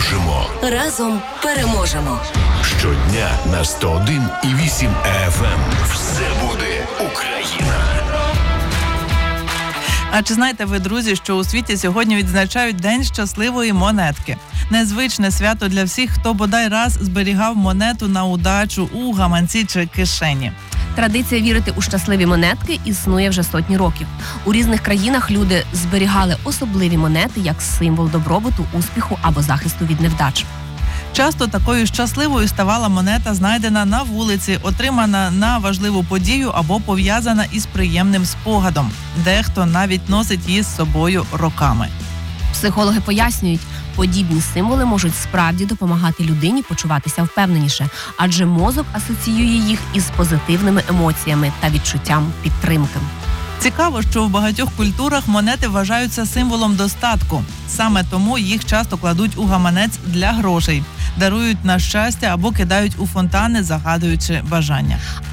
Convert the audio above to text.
переможемо. Разом переможемо. Щодня на 101,8 FM. Все буде Україна. А чи знаєте ви, друзі, що у світі сьогодні відзначають День щасливої монетки? Незвичне свято для всіх, хто бодай раз зберігав монету на удачу у гаманці чи кишені. Традиція вірити у щасливі монетки існує вже сотні років. У різних країнах люди зберігали особливі монети як символ добробуту, успіху або захисту від невдач. Часто такою щасливою ставала монета, знайдена на вулиці, отримана на важливу подію або пов'язана із приємним спогадом. Дехто навіть носить її з собою роками. Психологи пояснюють, подібні символи можуть справді допомагати людині почуватися впевненіше, адже мозок асоціює їх із позитивними емоціями та відчуттям підтримки. Цікаво, що в багатьох культурах монети вважаються символом достатку. Саме тому їх часто кладуть у гаманець для грошей, дарують на щастя або кидають у фонтани, загадуючи бажання.